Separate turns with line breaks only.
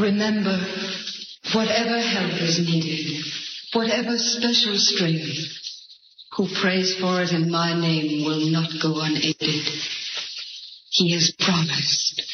Remember, whatever help is needed, whatever special strength, who prays for it in my name will not go unaided. He has promised.